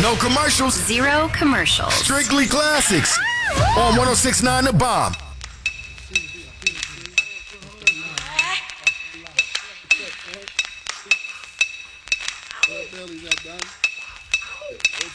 No commercials. Zero commercials. Strictly classics. On 106.9 The Bomb. Bailey's not done.